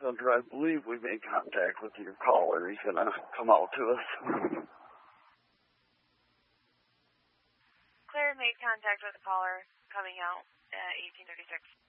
Thunder, I believe we made contact with your caller. He's going to come out to us. Claire made contact with the caller coming out at 1836.